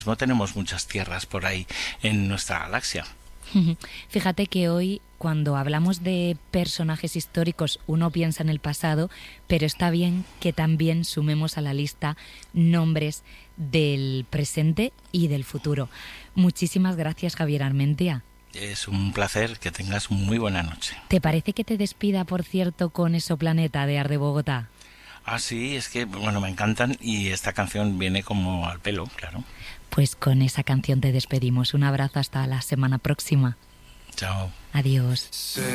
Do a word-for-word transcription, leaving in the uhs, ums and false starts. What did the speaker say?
No tenemos muchas tierras por ahí en nuestra galaxia. Fíjate que hoy, cuando hablamos de personajes históricos, uno piensa en el pasado, pero está bien que también sumemos a la lista nombres del presente y del futuro. Muchísimas gracias, Javier Armentia. Es un placer, que tengas muy buena noche. ¿Te parece que te despida, por cierto, con Exoplaneta de Ar de Bogotá? Ah, sí, es que, bueno, me encantan y esta canción viene como al pelo, claro. Pues con esa canción te despedimos. Un abrazo hasta la semana próxima. Chao. Adiós.